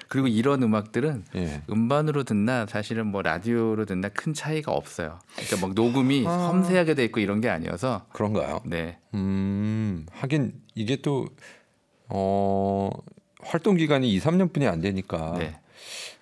그리고 이런 음악들은 예. 음반으로 듣나 사실은 뭐 라디오로 듣나 큰 차이가 없어요. 그러니까 막 녹음이 아. 섬세하게 돼 있고 이런 게 아니어서. 그런가요? 네. 하긴 이게 또 활동 기간이 2, 3년뿐이 안 되니까 네.